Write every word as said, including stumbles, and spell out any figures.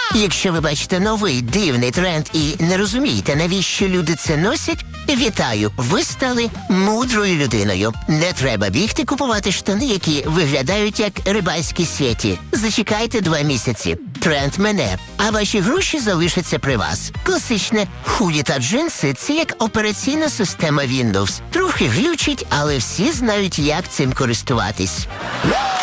Якщо ви бачите новий дивний тренд і не розумієте, навіщо люди це носять, вітаю, ви стали мудрою людиною. Не треба бігти купувати штани, які виглядають як рибальські сеті. Зачекайте два місяці. Тренд мене, а ваші гроші залишаться при вас. Класичне худі та джинси – це як операційна система Windows. Трохи глючить, але всі знають, як цим користуватись.